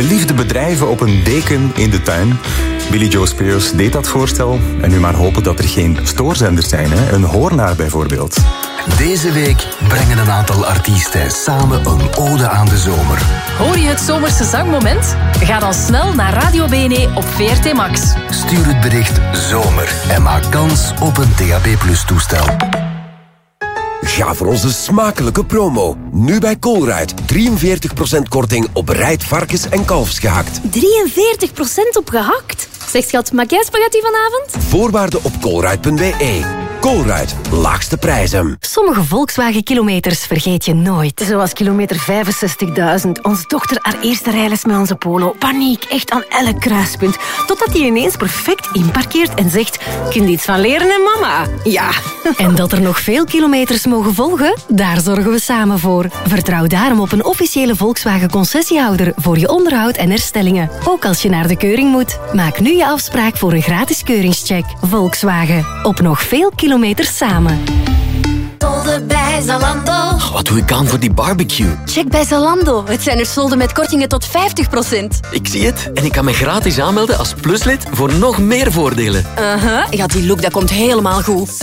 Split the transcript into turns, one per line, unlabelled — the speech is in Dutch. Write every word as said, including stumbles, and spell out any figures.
Geliefde bedrijven op een deken in de tuin. Billy Joe Spears deed dat voorstel. En nu maar hopen dat er geen stoorzenders zijn. Hè? Een hoornaar bijvoorbeeld.
Deze week brengen een aantal artiesten samen een ode aan de zomer.
Hoor je het zomerse zangmoment? Ga dan snel naar Radio B N E op V R T Max.
Stuur het bericht zomer en maak kans op een T H B Plus toestel.
Ga voor onze smakelijke promo. Nu bij Colruyt. drieënveertig procent korting op rijt, varkens en kalfsgehakt.
drieënveertig procent op gehakt? Zeg schat, maak jij spaghetti vanavond?
Voorwaarden op colruyt punt b e. Colruyt, laagste prijzen.
Sommige Volkswagen-kilometers vergeet je nooit. Zoals kilometer vijfenzestigduizend. Onze dochter haar eerste rijles met onze Polo. Paniek, echt aan elk kruispunt. Totdat hij ineens perfect inparkeert en zegt... Kunt iets van leren, hè, mama? Ja. En dat er nog veel kilometers mogen volgen? Daar zorgen we samen voor. Vertrouw daarom op een officiële Volkswagen-concessiehouder voor je onderhoud en herstellingen. Ook als je naar de keuring moet. Maak nu je afspraak voor een gratis keuringscheck. Volkswagen. Op nog veel kilometers samen.
Solden bij Zalando.
Oh, wat doe ik aan voor die barbecue?
Check bij Zalando. Het zijn er solden met kortingen tot vijftig procent.
Ik zie het. En ik kan me gratis aanmelden als pluslid voor nog meer voordelen.
Uh-huh. Ja, die look dat komt helemaal goed.